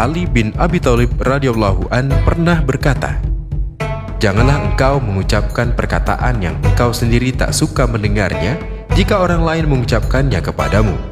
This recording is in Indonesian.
Ali bin Abi Thalib radhiyallahu an pernah berkata, "Janganlah engkau mengucapkan perkataan yang engkau sendiri tak suka mendengarnya jika orang lain mengucapkannya kepadamu.